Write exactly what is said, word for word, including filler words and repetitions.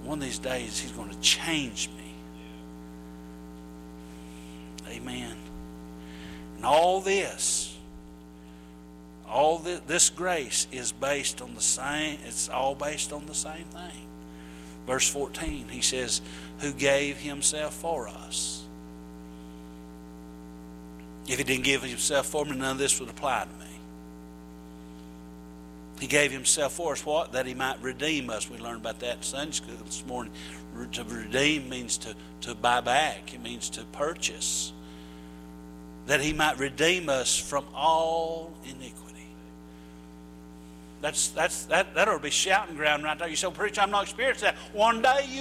One of these days He's going to change me. Amen. And all this, all this, this grace is based on the same, it's all based on the same thing. Verse fourteen, He says, who gave Himself for us. If He didn't give Himself for me, none of this would apply to me. He gave Himself for us, what? That He might redeem us. We learned about that in Sunday school this morning. To redeem means to, to buy back. It means to purchase. That He might redeem us from all iniquity. That's, that's, that, that ought to be shouting ground right there. You say, preacher, I'm not experiencing that. One day you